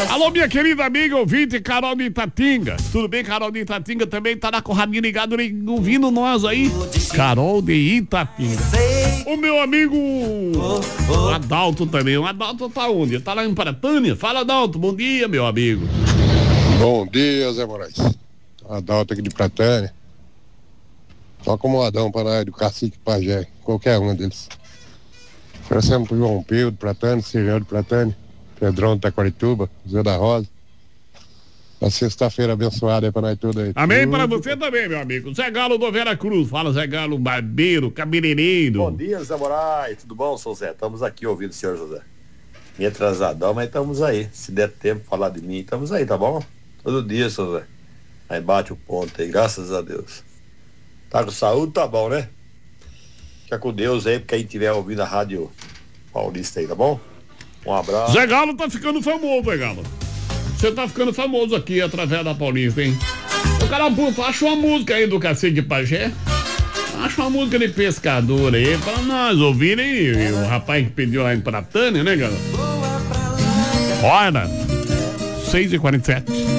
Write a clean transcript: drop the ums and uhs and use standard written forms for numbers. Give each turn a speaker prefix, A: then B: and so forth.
A: Alô, minha querida amiga ouvinte, Carol de Itatinga. Tudo bem, Carol de Itatinga também tá na corradinha ligado, ouvindo nós aí. Carol de Itatinga. O meu amigo Adalto também. O Adalto tá onde? Tá lá em Pratânia. Fala, Adalto. Bom dia, meu amigo.
B: Bom dia, Zé Moraes. Adalto aqui de Pratânia. Toca um modão para nós do Cacique Pajé, qualquer um deles. Oferecemos pro João Pedro de Pratânia, Siriano de Pratânia, Pedrão de Taquarituba, Zé da Rosa. Uma sexta-feira abençoada aí pra nós todos aí.
A: Amém para você também, meu amigo. Zé Galo do Vera Cruz. Fala, Zé Galo, barbeiro, cabeleireiro.
C: Bom dia, Zé Moraes. Tudo bom, São Zé? Estamos aqui ouvindo o senhor José. Me atrasadão, mas estamos aí. Se der tempo pra falar de mim, estamos aí, tá bom? Todo dia, São Zé. Aí bate o ponto aí, graças a Deus. Tá com saúde, tá bom, né? Fica com Deus aí, porque quem estiver ouvindo a Rádio Paulista aí, tá bom? Um abraço.
A: Zé Galo tá ficando famoso, Zé Galo. Você tá ficando famoso aqui através da Paulista, hein? O cara, puto, acha uma música aí do Cacique Pajé. Acha uma música de pescador aí pra nós ouvirem. E o rapaz que pediu lá em Pratânia, né, galera? Olha, 6h47.